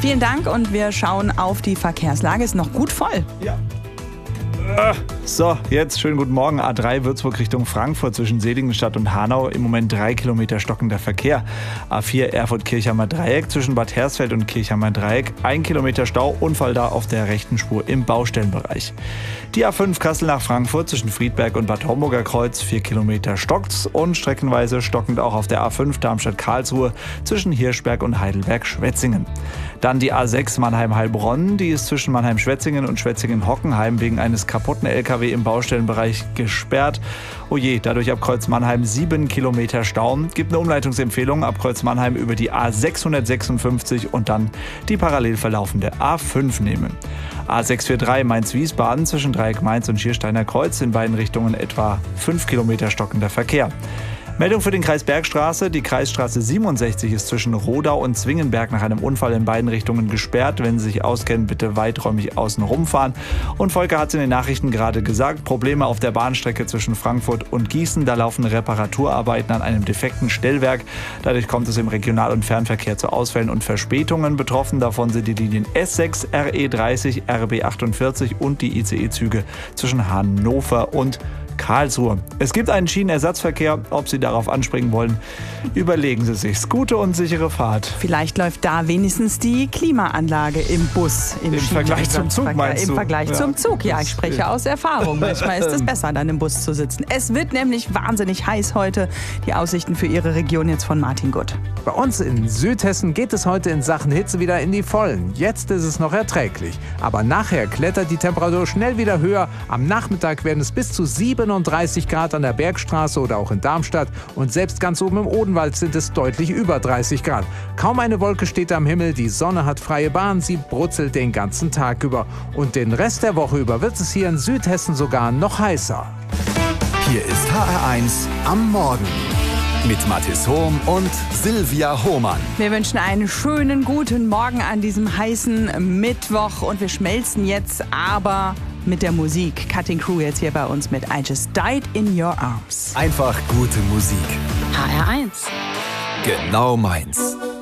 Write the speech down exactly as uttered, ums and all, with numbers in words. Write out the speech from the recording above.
Vielen Dank und wir schauen auf die Verkehrslage. Ist noch gut voll. Ja. So, jetzt schönen guten Morgen. A drei Würzburg Richtung Frankfurt zwischen Seligenstadt und Hanau. Im Moment drei Kilometer stockender Verkehr. A vier Erfurt-Kirchheimer Dreieck zwischen Bad Hersfeld und Kirchheimer Dreieck. Ein Kilometer Stau, Unfall da auf der rechten Spur im Baustellenbereich. Die A fünf Kassel nach Frankfurt zwischen Friedberg und Bad Homburger Kreuz. Vier Kilometer stockt's und streckenweise stockend auch auf der A fünf Darmstadt-Karlsruhe zwischen Hirschberg und Heidelberg-Schwetzingen. Dann die A sechs Mannheim-Heilbronn. Die ist zwischen Mannheim-Schwetzingen und Schwetzingen-Hockenheim wegen eines kaputten L K W im Baustellenbereich gesperrt. Oh je, dadurch ab Kreuz Mannheim sieben Kilometer Stau. Gibt eine Umleitungsempfehlung ab Kreuz Mannheim über die A sechshundertsechsundfünfzig und dann die parallel verlaufende A fünf nehmen. A sechs vier drei Mainz-Wiesbaden zwischen Dreieck Mainz und Schiersteiner Kreuz in beiden Richtungen etwa fünf Kilometer stockender Verkehr. Meldung für den Kreis Bergstraße. Die Kreisstraße siebenundsechzig ist zwischen Rodau und Zwingenberg nach einem Unfall in beiden Richtungen gesperrt. Wenn Sie sich auskennen, bitte weiträumig außen rumfahren. Und Volker hat es in den Nachrichten gerade gesagt. Probleme auf der Bahnstrecke zwischen Frankfurt und Gießen. Da laufen Reparaturarbeiten an einem defekten Stellwerk. Dadurch kommt es im Regional- und Fernverkehr zu Ausfällen und Verspätungen. Betroffen davon sind die Linien S sechs, R E dreißig, R B achtundvierzig und die I C E-Züge zwischen Hannover und Karlsruhe. Es gibt einen Schienenersatzverkehr. Ob Sie darauf anspringen wollen, überlegen Sie sich's. Gute und sichere Fahrt. Vielleicht läuft da wenigstens die Klimaanlage im Bus. Im, Im Vergleich zum Zug, meinst du? Im Vergleich Ja. zum Zug, ja. Ich spreche aus Erfahrung. Manchmal ist es besser, dann im Bus zu sitzen. Es wird nämlich wahnsinnig heiß heute. Die Aussichten für Ihre Region jetzt von Martin Gutt. Bei uns in Südhessen geht es heute in Sachen Hitze wieder in die Vollen. Jetzt ist es noch erträglich. Aber nachher klettert die Temperatur schnell wieder höher. Am Nachmittag werden es bis zu siebenunddreißig Grad an der Bergstraße oder auch in Darmstadt. Und selbst ganz oben im Odenwald sind es deutlich über dreißig Grad. Kaum eine Wolke steht am Himmel. Die Sonne hat freie Bahn. Sie brutzelt den ganzen Tag über. Und den Rest der Woche über wird es hier in Südhessen sogar noch heißer. Hier ist H R eins am Morgen mit Mathis Hohm und Silvia Hohmann. Wir wünschen einen schönen guten Morgen an diesem heißen Mittwoch. Und wir schmelzen jetzt aber mit der Musik. Cutting Crew jetzt hier bei uns mit I Just Died in Your Arms. Einfach gute Musik. H R eins. Genau meins.